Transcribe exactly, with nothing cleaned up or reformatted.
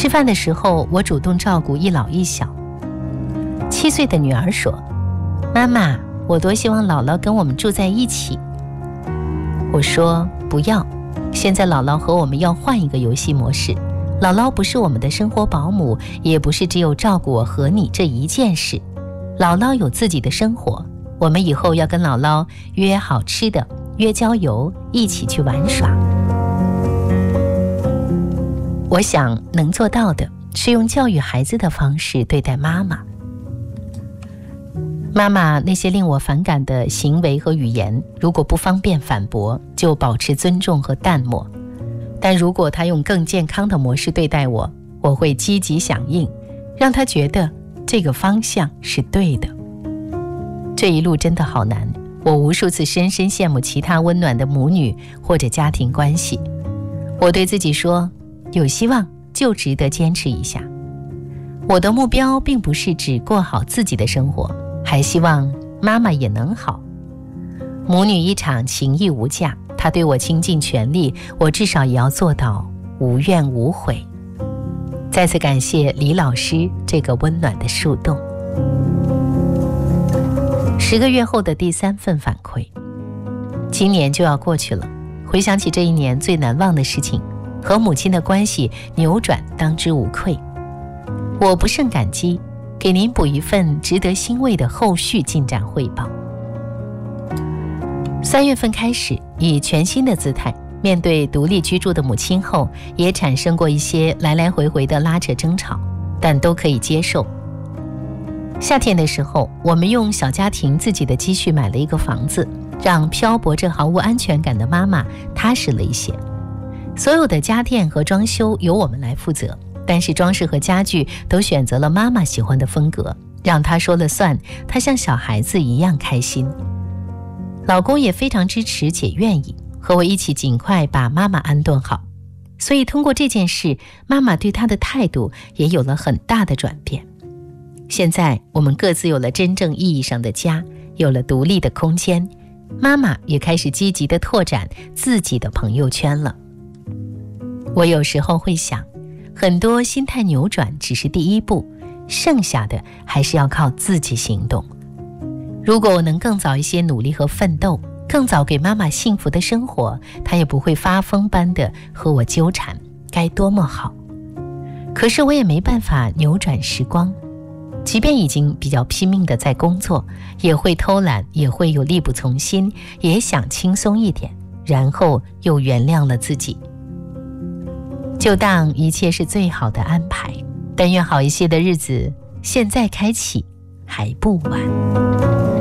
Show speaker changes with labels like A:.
A: 吃饭的时候，我主动照顾一老一小。七岁的女儿说：妈妈，我多希望姥姥跟我们住在一起。我说不要，现在姥姥和我们要换一个游戏模式，姥姥不是我们的生活保姆，也不是只有照顾我和你这一件事，姥姥有自己的生活，我们以后要跟姥姥约好吃的，约郊游，一起去玩耍。我想能做到的是用教育孩子的方式对待妈妈。妈妈那些令我反感的行为和语言，如果不方便反驳，就保持尊重和淡漠。但如果她用更健康的模式对待我，我会积极响应，让她觉得这个方向是对的。这一路真的好难，我无数次深深羡慕其他温暖的母女或者家庭关系。我对自己说，有希望就值得坚持一下。我的目标并不是只过好自己的生活，还希望妈妈也能好。母女一场，情义无价，她对我倾尽全力，我至少也要做到无怨无悔。再次感谢李老师这个温暖的树洞。十个月后的第三份反馈，今年就要过去了，回想起这一年最难忘的事情，和母亲的关系扭转当之无愧。我不胜感激，给您补一份值得欣慰的后续进展汇报。三月份开始，以全新的姿态面对独立居住的母亲后，也产生过一些来来回回的拉扯争吵，但都可以接受。夏天的时候，我们用小家庭自己的积蓄买了一个房子，让漂泊着毫无安全感的妈妈踏实了一些。所有的家电和装修由我们来负责，但是装饰和家具都选择了妈妈喜欢的风格，让她说了算，她像小孩子一样开心。老公也非常支持且愿意和我一起尽快把妈妈安顿好，所以通过这件事，妈妈对她的态度也有了很大的转变。现在我们各自有了真正意义上的家，有了独立的空间，妈妈也开始积极地拓展自己的朋友圈了。我有时候会想，很多心态扭转只是第一步，剩下的还是要靠自己行动。如果我能更早一些努力和奋斗，更早给妈妈幸福的生活，她也不会发疯般的和我纠缠，该多么好。可是我也没办法扭转时光，即便已经比较拼命的在工作，也会偷懒，也会有力不从心，也想轻松一点，然后又原谅了自己。就当一切是最好的安排，但愿好一些的日子现在开启还不晚。